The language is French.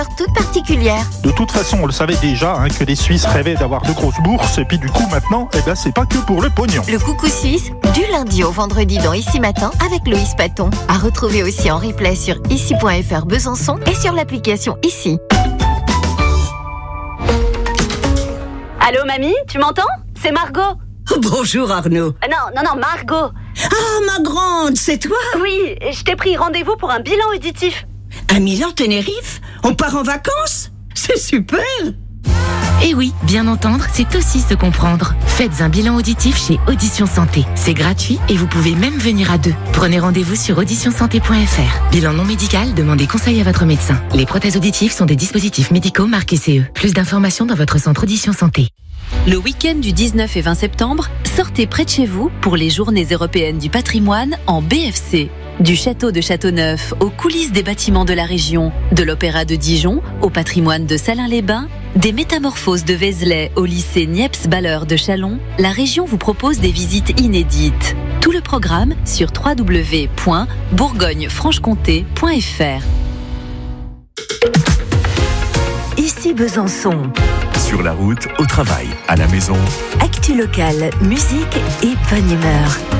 toute particulière. De toute façon, on le savait déjà que les Suisses rêvaient d'avoir de grosses bourses et puis du coup maintenant, c'est pas que pour le pognon. Le Coucou Suisse, du lundi au vendredi dans Ici Matin avec Loïs Paton. À retrouver aussi en replay sur ici.fr Besançon et sur l'application Ici. Allô mamie, tu m'entends? C'est Margot. Bonjour Arnaud. Non, Margot. Ah, ma grande, c'est toi? Oui, je t'ai pris rendez-vous pour un bilan auditif. À Milan-Tenerife? On part en vacances? C'est super! Eh oui, bien entendre, c'est aussi se comprendre. Faites un bilan auditif chez Audition Santé. C'est gratuit et vous pouvez même venir à deux. Prenez rendez-vous sur auditionsanté.fr. Bilan non médical, demandez conseil à votre médecin. Les prothèses auditives sont des dispositifs médicaux marqués CE. Plus d'informations dans votre centre Audition Santé. Le week-end du 19 et 20 septembre, sortez près de chez vous pour les Journées européennes du patrimoine en BFC. Du château de Châteauneuf aux coulisses des bâtiments de la région, de l'Opéra de Dijon au patrimoine de Salins-les-Bains, des métamorphoses de Vézelay au lycée Niepce-Balleur de Châlons, la région vous propose des visites inédites. Tout le programme sur www.bourgogne-franche-comté.fr. Ici Besançon. Sur la route, au travail, à la maison. Actu locale, musique et bonne humeur.